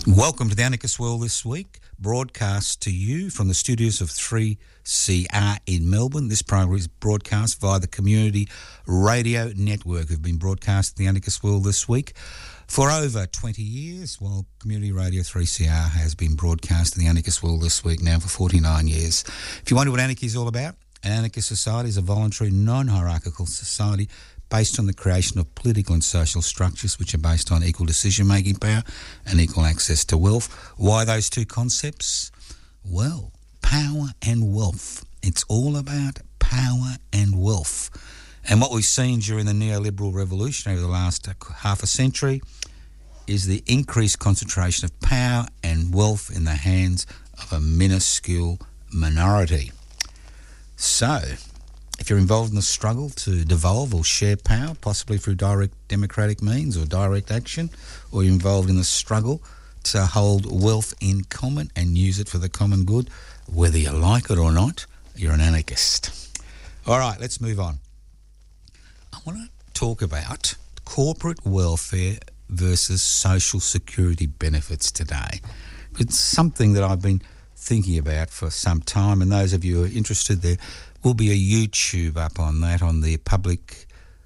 Welcome to the Anarchist World this week, broadcast to you from the studios of 3CR in Melbourne. This program is broadcast via the Community Radio Network, who've been broadcasting the Anarchist World this week for over 20 years, while Community Radio 3CR has been broadcasting the Anarchist World this week now for 49 years. If you wonder what anarchy is all about, an anarchist society is a voluntary, non-hierarchical society based on the creation of political and social structures which are based on equal decision-making power and equal access to wealth. Why those two concepts? Well, power and wealth. It's all about power and wealth. And what we've seen during the neoliberal revolution over the last half a century is the increased concentration of power and wealth in the hands of a minuscule minority. So, if you're involved in the struggle to devolve or share power, possibly through direct democratic means or direct action, or you're involved in the struggle to hold wealth in common and use it for the common good, whether you like it or not, you're an anarchist. All right, let's move on. I want to talk about corporate welfare versus social security benefits today. It's something that I've been thinking about for some time, and those of you who are interested, there will be a YouTube up on that, on the public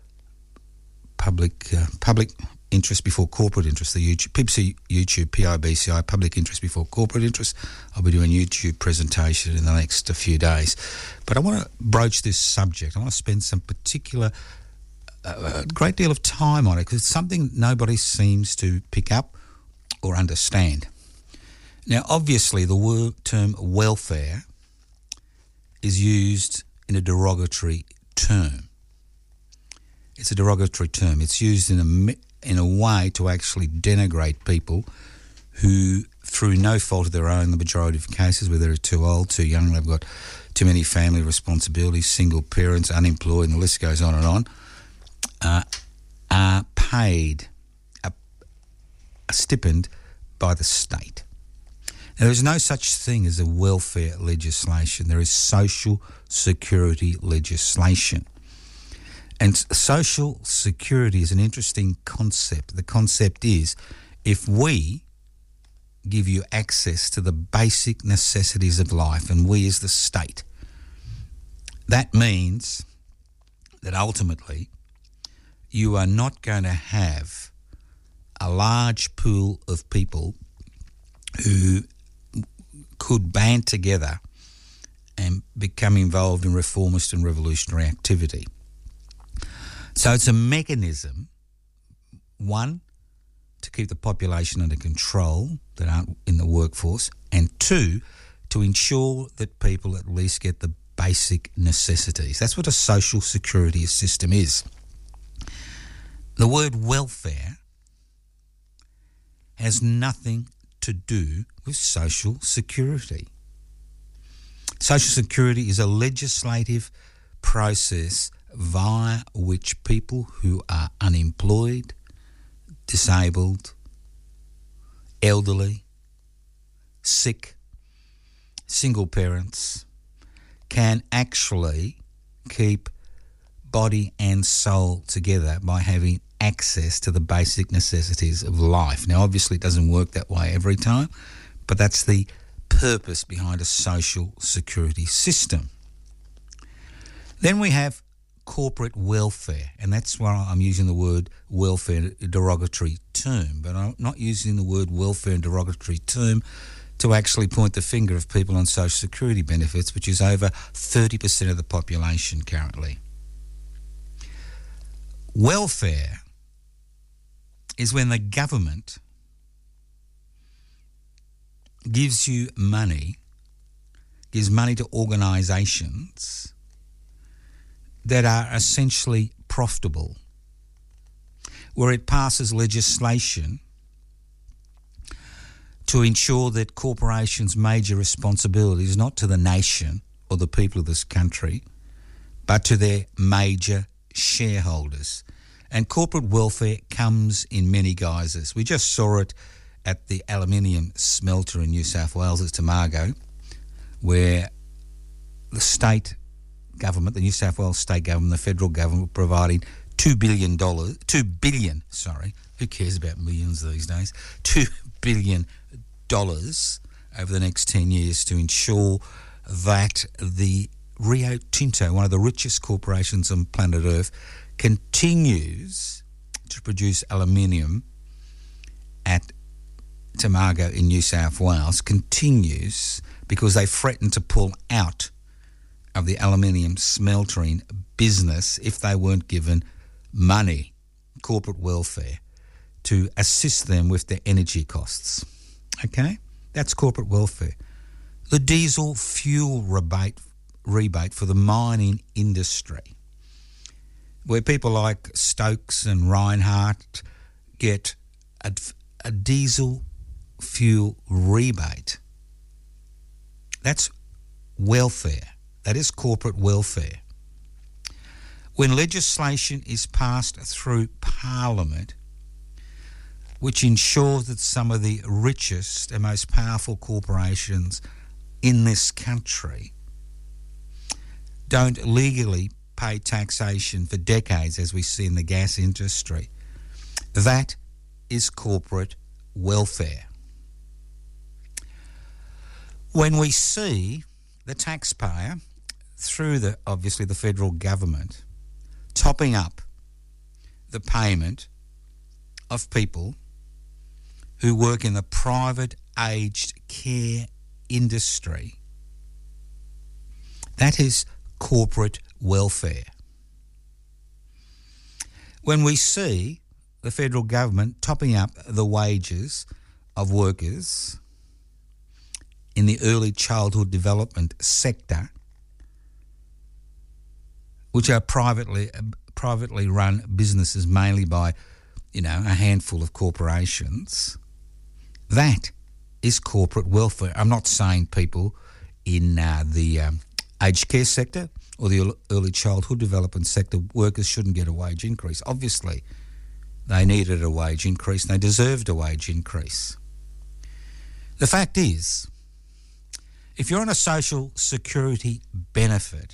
interest before corporate interest, the YouTube, PIBCI, public interest before corporate interest. I'll be doing a YouTube presentation in the next few days. But I want to broach this subject. I want to spend some a great deal of time on it, because it's something nobody seems to pick up or understand. Now, obviously, the term welfare is used in a derogatory term. It's a derogatory term. It's used in a way to actually denigrate people who, through no fault of their own, the majority of cases, whether they're too old, too young, they've got too many family responsibilities, single parents, unemployed, and the list goes on and on, are paid a stipend by the state. Now, there is no such thing as a welfare legislation. There is social security legislation. And social security is an interesting concept. The concept is, if we give you access to the basic necessities of life, and we as the state, that means that ultimately you are not going to have a large pool of people who could band together and become involved in reformist and revolutionary activity. So it's a mechanism, one, to keep the population under control that aren't in the workforce, and two, to ensure that people at least get the basic necessities. That's what a social security system is. The word welfare has nothing to do with social security. Social security is a legislative process via which people who are unemployed, disabled, elderly, sick, single parents can actually keep body and soul together by having access to the basic necessities of life. Now, obviously, it doesn't work that way every time, but that's the purpose behind a social security system. Then we have corporate welfare, and that's why I'm using the word welfare, a derogatory term, but I'm not using the word welfare, a derogatory term, to actually point the finger of people on social security benefits, which is over 30% of the population currently. Welfare is when the government gives money to organisations that are essentially profitable, where it passes legislation to ensure that corporations' major responsibility is not to the nation or the people of this country, but to their major shareholders. And corporate welfare comes in many guises. We just saw it at the aluminium smelter in New South Wales at Tomago, where the state government, the New South Wales state government, the federal government were providing $2 billion who cares about millions these days? $2 billion over the next 10 years to ensure that the Rio Tinto, one of the richest corporations on planet Earth, continues to produce aluminium at Tomago in New South Wales, continues because they threatened to pull out of the aluminium smeltering business if they weren't given money, corporate welfare, to assist them with their energy costs. Okay? That's corporate welfare. The diesel fuel rebate for the mining industry, where people like Stokes and Reinhardt get a diesel fuel rebate. That's welfare. That is corporate welfare. When legislation is passed through Parliament, which ensures that some of the richest and most powerful corporations in this country don't legally pay taxation for decades, as we see in the gas industry, that is corporate welfare. When we see the taxpayer, through obviously the federal government, topping up the payment of people who work in the private aged care industry, that is corporate welfare. When we see the federal government topping up the wages of workers in the early childhood development sector, which are privately run businesses mainly by, a handful of corporations, that is corporate welfare. I'm not saying people in the aged care sector or the early childhood development sector, workers shouldn't get a wage increase. Obviously, they needed a wage increase and they deserved a wage increase. The fact is, if you're on a social security benefit,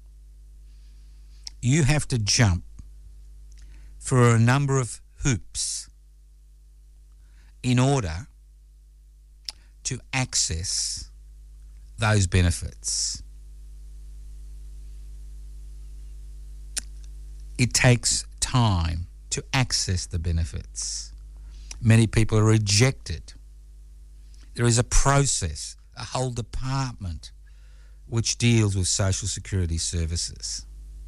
you have to jump through a number of hoops in order to access those benefits. It takes time to access the benefits. Many people are rejected. There is a process, a whole department which deals with social security services.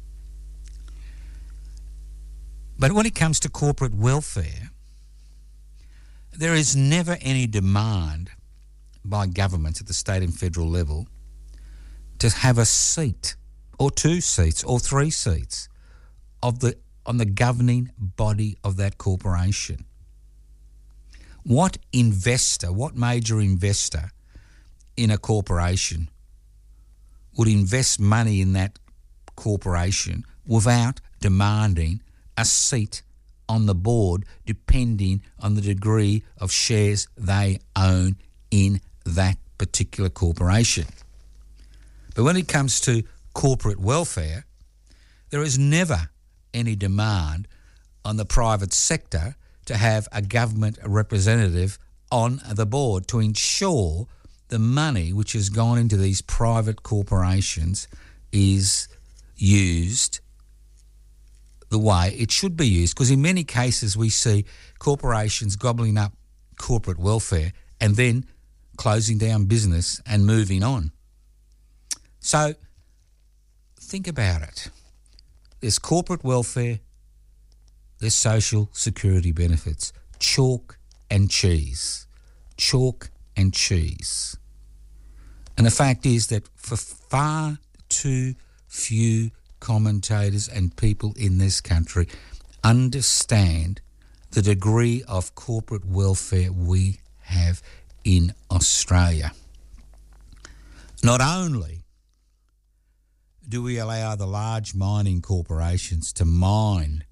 But when it comes to corporate welfare, there is never any demand by governments at the state and federal level to have a seat or 2 seats or 3 seats on the governing body of that corporation. What major investor in a corporation would invest money in that corporation without demanding a seat on the board, depending on the degree of shares they own in that particular corporation? But when it comes to corporate welfare, there is never any demand on the private sector to have a government representative on the board to ensure the money which has gone into these private corporations is used the way it should be used. Because in many cases we see corporations gobbling up corporate welfare and then closing down business and moving on. So think about it. There's corporate welfare, there's social security benefits. Chalk and cheese. Chalk and cheese. And the fact is that for far too few commentators and people in this country understand the degree of corporate welfare we have in Australia. Not only do we allow the large mining corporations to mine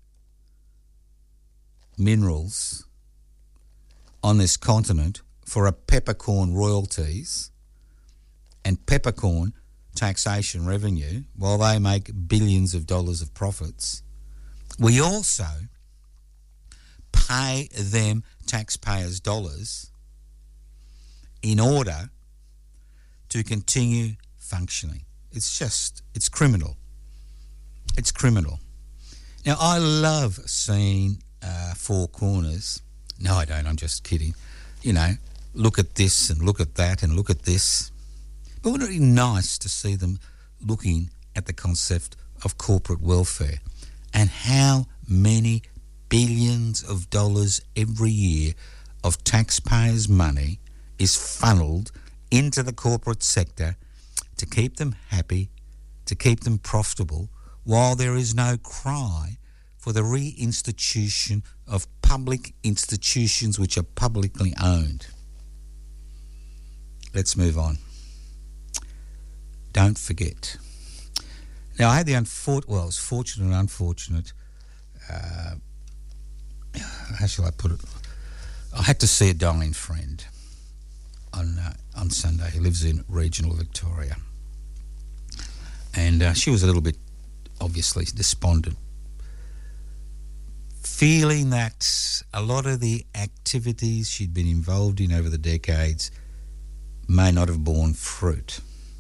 minerals on this continent for a peppercorn royalties and peppercorn taxation revenue while they make billions of dollars of profits, we also pay them taxpayers' dollars in order to continue functioning. It's criminal. It's criminal. Now, I love seeing Four Corners. No, I don't. I'm just kidding. You know, look at this and look at that and look at this. But wouldn't it be nice to see them looking at the concept of corporate welfare and how many billions of dollars every year of taxpayers' money is funneled into the corporate sector to keep them happy, to keep them profitable, while there is no cry for the reinstitution of public institutions which are publicly owned. Let's move on. Don't forget. Now, I had the it's fortunate and unfortunate, how shall I put it? I had to see a dying friend on Sunday. He lives in regional Victoria. And she was a little bit, obviously, despondent, feeling that a lot of the activities she'd been involved in over the decades may not have borne fruit.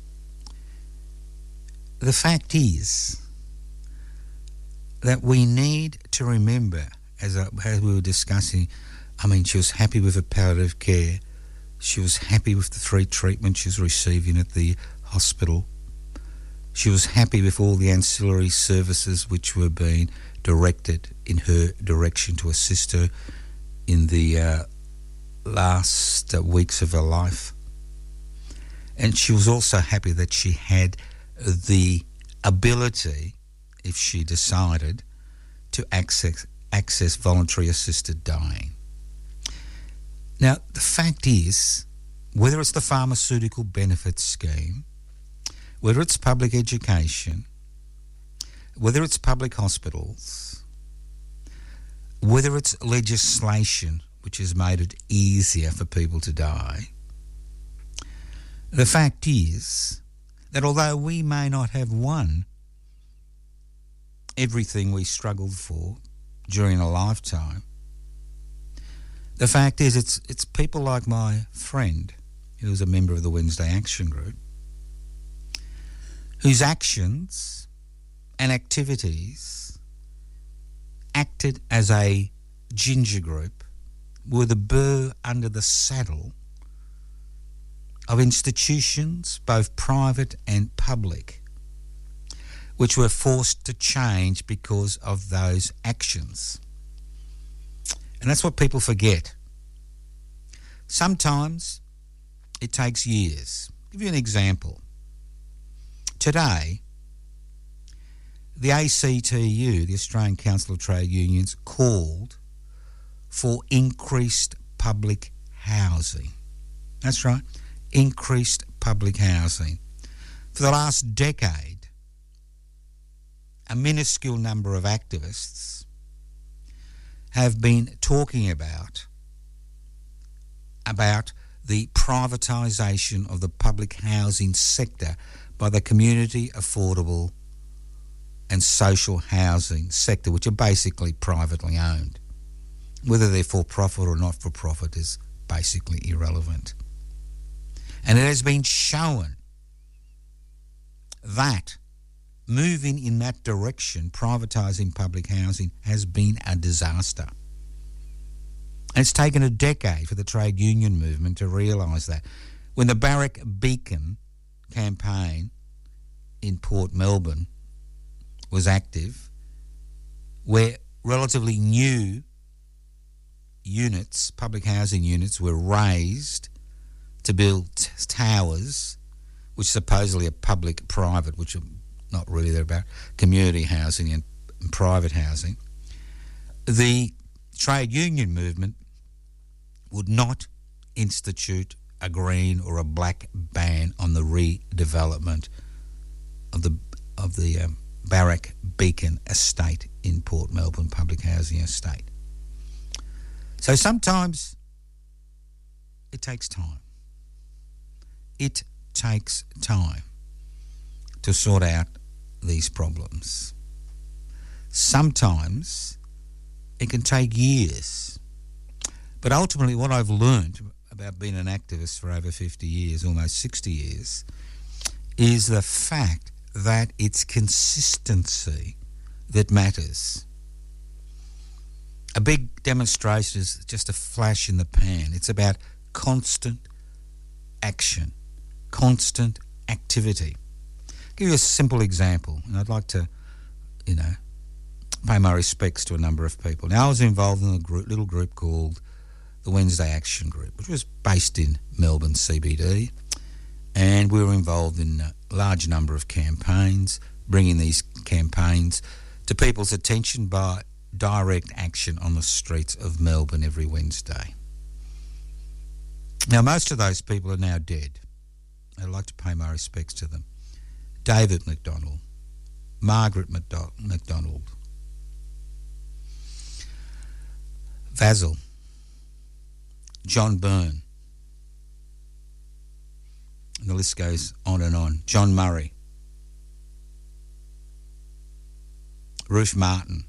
The fact is that we need to remember, as we were discussing, I mean, she was happy with her palliative care. She was happy with the 3 treatments she was receiving at the hospital. She was happy with all the ancillary services which were being directed in her direction to assist her in the last weeks of her life. And she was also happy that she had the ability, if she decided, to access voluntary assisted dying. Now, the fact is, whether it's the pharmaceutical benefits scheme, whether it's public education, whether it's public hospitals, whether it's legislation which has made it easier for people to die, the fact is that although we may not have won everything we struggled for during a lifetime, the fact is it's people like my friend, who was a member of the Wednesday Action Group, whose actions and activities acted as a ginger group, were the burr under the saddle of institutions, both private and public, which were forced to change because of those actions. And that's what people forget. Sometimes it takes years. I'll give you an example. Today, the ACTU, the Australian Council of Trade Unions, called for increased public housing. That's right, increased public housing. For the last decade, a minuscule number of activists have been talking about the privatisation of the public housing sector by the community affordable and social housing sector, which are basically privately owned. Whether they're for-profit or not for-profit is basically irrelevant. And it has been shown that moving in that direction, privatising public housing, has been a disaster. And it's taken a decade for the trade union movement to realise that. When the Barrack Beacon campaign in Port Melbourne was active, where relatively new units, public housing units, were raised to build towers, which supposedly are public-private, which are not really, they're about community housing and private housing. The trade union movement would not institute a green or a black ban on the redevelopment of the Barrack Beacon estate in Port Melbourne, public housing estate. So sometimes it takes time. It takes time to sort out these problems. Sometimes it can take years. But ultimately what I've learned about being an activist for over 50 years, almost 60 years, is the fact that it's consistency that matters. A big demonstration is just a flash in the pan. It's about constant action, constant activity. I'll give you a simple example, and I'd like to, pay my respects to a number of people. Now, I was involved in a little group called the Wednesday Action Group, which was based in Melbourne CBD, and we were involved in a large number of campaigns, bringing these campaigns to people's attention by direct action on the streets of Melbourne every Wednesday. Now, most of those people are now dead. I'd like to pay my respects to them. David McDonald, Margaret McDonald, Vasil, John Byrne, and the list goes on and on. John Murray, Ruth Martin,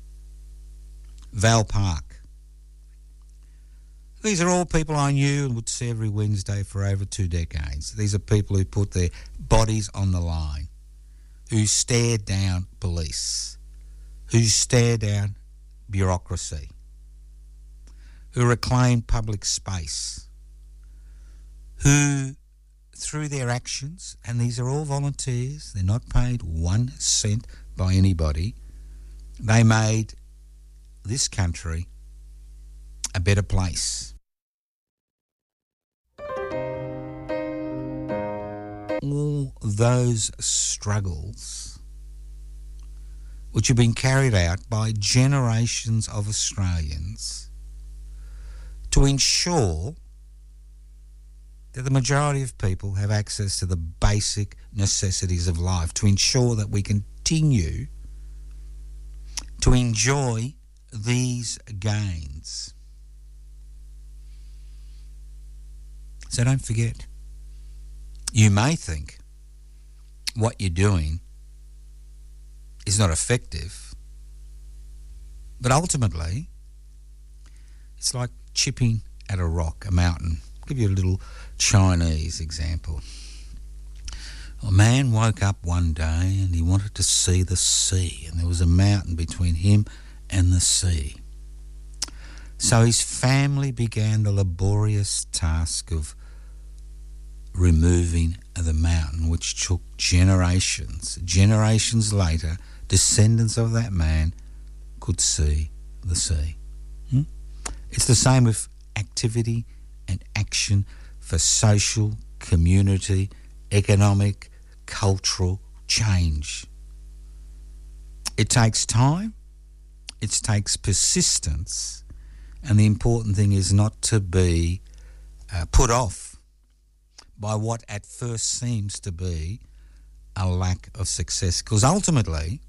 Val Park. These are all people I knew and would see every Wednesday for over 2 decades. These are people who put their bodies on the line, who stared down police, who stared down bureaucracy, who reclaimed public space, who, through their actions, and these are all volunteers, they're not paid 1 cent by anybody, they made this country a better place. All those struggles which have been carried out by generations of Australians to ensure that the majority of people have access to the basic necessities of life, to ensure that we continue to enjoy these gains. So don't forget, you may think what you're doing is not effective, but ultimately it's like chipping at a rock, a mountain. I'll give you a little Chinese example. A man woke up one day and he wanted to see the sea, and there was a mountain between him and the sea. So his family began the laborious task of removing the mountain, which took generations. Generations later, descendants of that man could see the sea. It's the same with activity and action for social, community, economic, cultural change. It takes time, it takes persistence, and the important thing is not to be put off by what at first seems to be a lack of success, because ultimately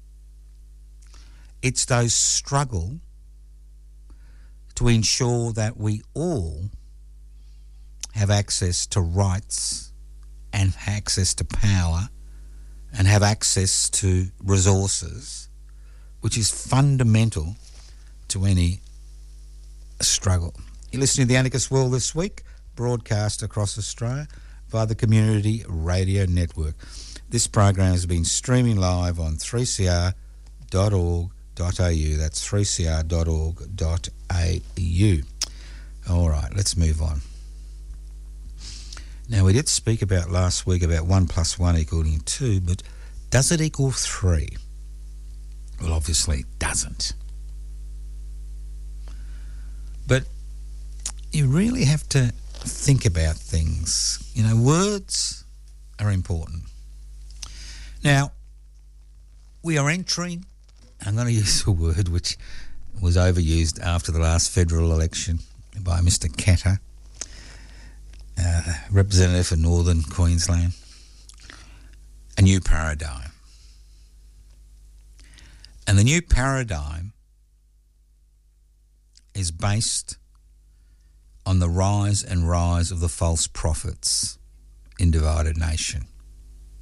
it's those struggle to ensure that we all have access to rights and access to power and have access to resources, which is fundamental to any struggle. You're listening to The Anarchist World This Week, broadcast across Australia via the Community Radio Network. This program has been streaming live on 3cr.org.au. That's 3cr.org.au. All right, let's move on. Now, we did speak about last week about 1 + 1 equaling 2, but does it equal 3? Well, obviously it doesn't. But you really have to think about things. You know, words are important. Now, we are entering, I'm going to use a word which was overused after the last federal election by Mr. Katter, representative for Northern Queensland, a new paradigm. And the new paradigm is based on the rise and rise of the false prophets in divided nation.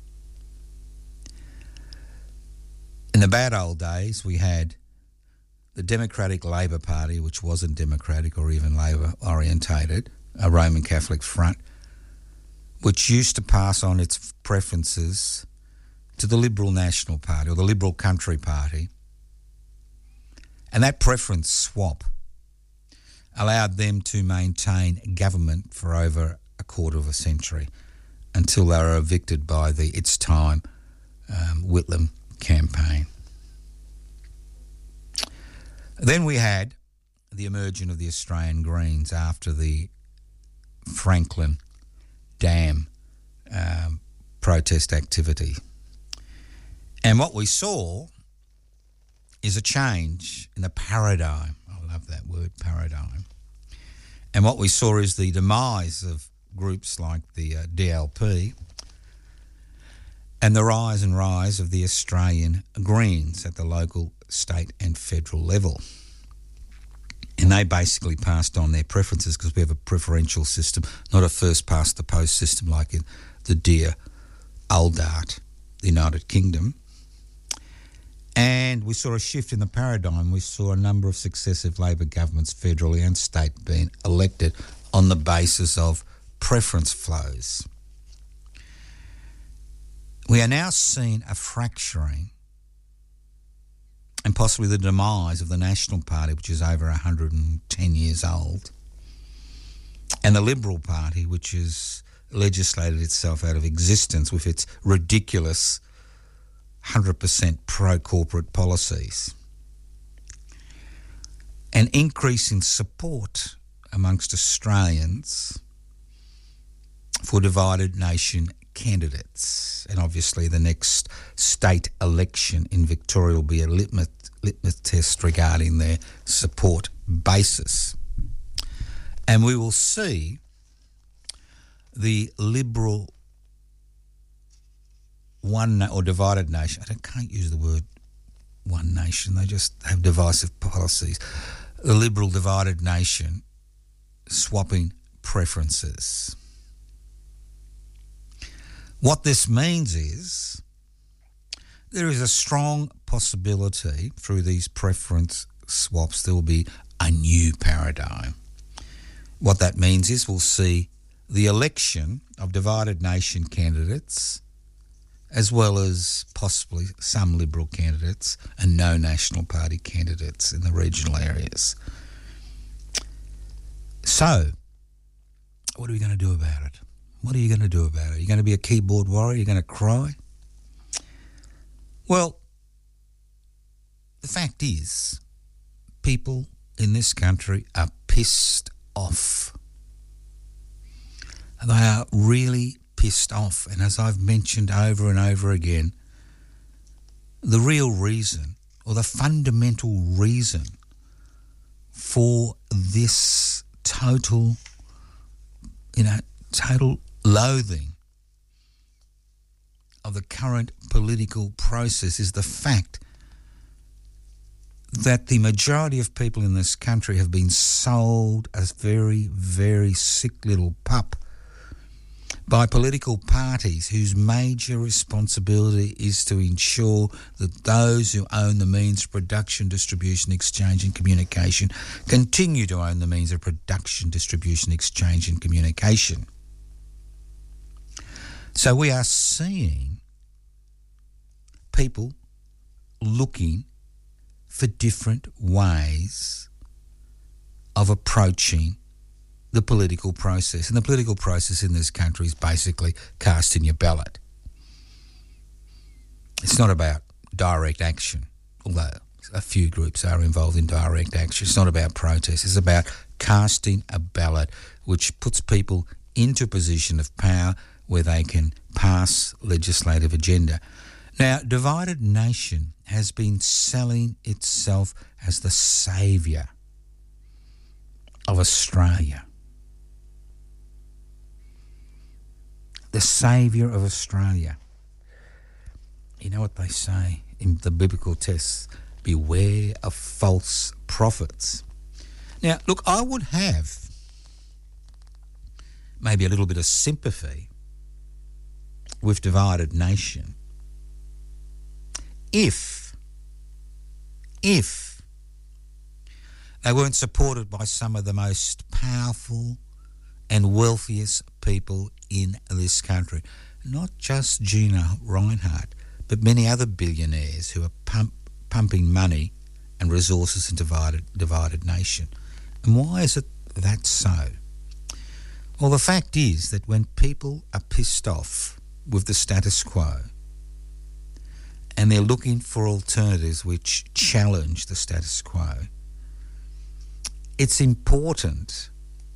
In the bad old days, we had the Democratic Labor Party, which wasn't democratic or even Labor orientated, a Roman Catholic front, which used to pass on its preferences to the Liberal National Party or the Liberal Country Party. And that preference swap allowed them to maintain government for over a quarter of a century until they were evicted by the It's Time Whitlam campaign. Then we had the emergence of the Australian Greens after the Franklin Dam protest activity. And what we saw is a change in the paradigm. I love that word, paradigm. And what we saw is the demise of groups like the DLP and the rise of the Australian Greens at the local, state and federal level. And they basically passed on their preferences because we have a preferential system, not a first-past-the-post system like in the dear old art, the United Kingdom. And we saw a shift in the paradigm. We saw a number of successive Labor governments, federally and state, being elected on the basis of preference flows. We are now seeing a fracturing and possibly the demise of the National Party, which is over 110 years old, and the Liberal Party, which has legislated itself out of existence with its ridiculous 100% pro-corporate policies. An increase in support amongst Australians for divided nation candidates. And obviously the next state election in Victoria will be a litmus test regarding their support basis. And we will see the Liberal one or divided nation. I can't use the word one nation. They just have divisive policies. The Liberal divided nation swapping preferences. What this means is there is a strong possibility through these preference swaps there will be a new paradigm. What that means is we'll see the election of divided nation candidates as well as possibly some Liberal candidates and no National Party candidates in the regional areas. So, what are we going to do about it? What are you going to do about it? Are you going to be a keyboard warrior? Are you going to cry? Well, the fact is, people in this country are pissed off. They are really pissed off. And as I've mentioned over and over again, the real reason or the fundamental reason for this total loathing of the current political process is the fact that the majority of people in this country have been sold as very, very sick little pup by political parties whose major responsibility is to ensure that those who own the means of production, distribution, exchange and communication continue to own the means of production, distribution, exchange and communication. So we are seeing people looking for different ways of approaching the political process. And the political process in this country is basically casting your ballot. It's not about direct action, although a few groups are involved in direct action. It's not about protest. It's about casting a ballot, which puts people into a position of power where they can pass legislative agenda. Now, Divided Nation has been selling itself as the saviour of Australia. The saviour of Australia. You know what they say in the biblical texts? Beware of false prophets. Now, look, I would have maybe a little bit of sympathy with Divided Nation if They weren't supported by some of the most powerful and wealthiest people in this country. Not just Gina Rinehart, but many other billionaires who are pumping money and resources into divided nation. And why is it that so? Well, the fact is that when people are pissed off with the status quo and they're looking for alternatives which challenge the status quo, it's important,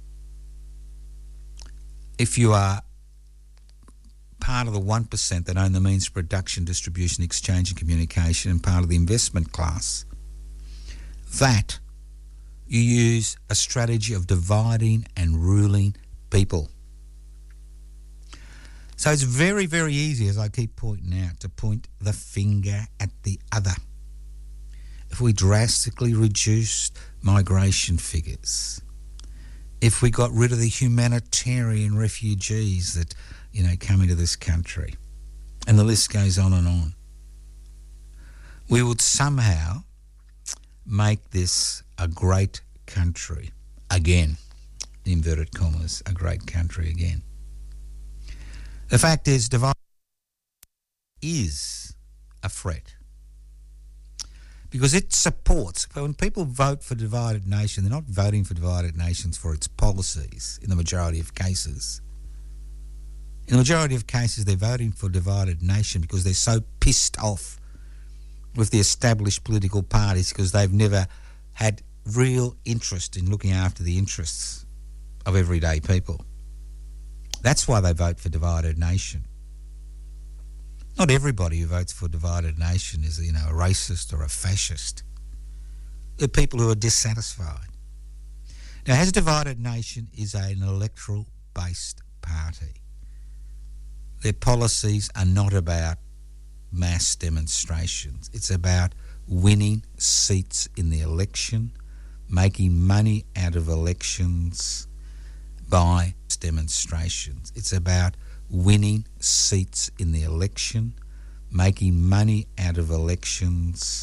if you are part of the 1% that own the means of production, distribution, exchange and communication, and part of the investment class, that you use a strategy of dividing and ruling people. So it's very, very easy, as I keep pointing out, to point the finger at the other. If we drastically reduced migration figures, if we got rid of the humanitarian refugees that, come into this country, and the list goes on and on, we would somehow make this a great country again, inverted commas, a great country again. The fact is, divided is a threat because it supports, when people vote for divided nation, they're not voting for divided nations for its policies in the majority of cases. In the majority of cases, they're voting for divided nation because they're so pissed off with the established political parties because they've never had real interest in looking after the interests of everyday people. That's why they vote for divided nation. Not everybody who votes for divided nation is, a racist or a fascist. They're people who are dissatisfied. Now, as divided nation is an electoral-based party, their policies are not about mass demonstrations. It's about winning seats in the election, making money out of elections by demonstrations. It's about winning seats in the election, making money out of elections